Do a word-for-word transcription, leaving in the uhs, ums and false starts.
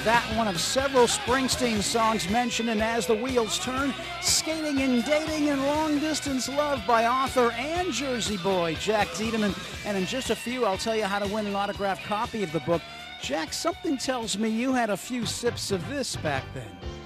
that one of several Springsteen songs mentioned in As the Wheels Turn, Skating and Dating and Long Distance Love by author and Jersey boy Jack Tiedemann. And in just a few, I'll tell you how to win an autographed copy of the book. Jack, something tells me you had a few sips of this back then.